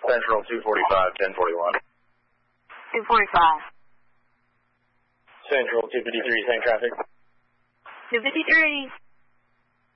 Central 245, 1041. 245. Central 253, same traffic. 253.